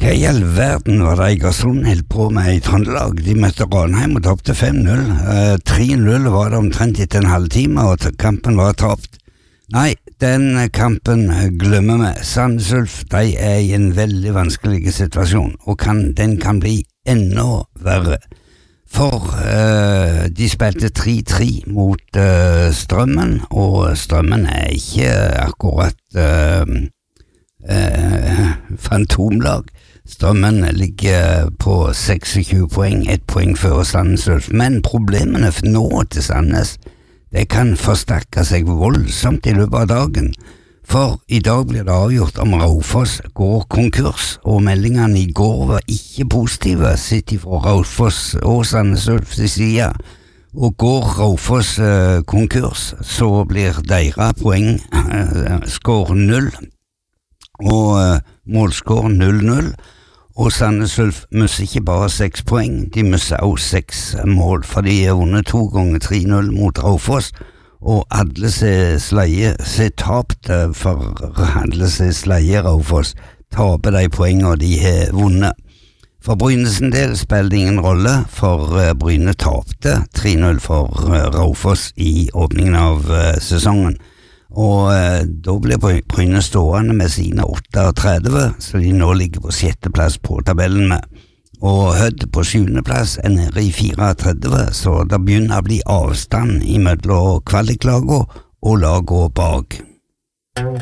Hva I all verden var det Egersund helt på med I Trøndelag? De møtte Ranheim og tapte 5-0. 3-0 var det omtrent etter en halvtime, og kampen var tapt. Nei, den kampen glemmer vi. Sandnes Ulf, de I en veldig vanskelig situasjon, og den kan bli enda verre. For de spilte 3-3 mot Strømmen, og Strømmen ikke akkurat fantomlag. Strømmen ligger på 26 poeng, 1 poeng før Sandnes Ulf, men problemene nå til Sandnes, det kan forsterke seg voldsomt I løpet av dagen, for I dag blir det avgjort om Raufoss går konkurs, og meldingene I går var ikke positive, sitt fra Raufoss og Sandnes Ulf til side, og går Raufoss konkurs, så blir deres poeng skår 0, og målskår 0-0, og Sandnes Ulf misser ikke bare 6 poeng, de misser også 6 mål, for de vunnet 2 ganger 3-0 mot Raufoss, og alle sleie tapt for alle sleie Raufoss, taper de poengene de har vunnet. For Brynes del spiller det ingen rolle, for Bryne tapte 3-0 for Raufoss I åpningen av sesongen. Og da blir Bryne stående med sine 38, så de nå ligger på 6. plass på tabellen med. Og Hødd på 7. plass nede I 34, så det begynner å bli avstand I mellom kvaliklager og lager bak.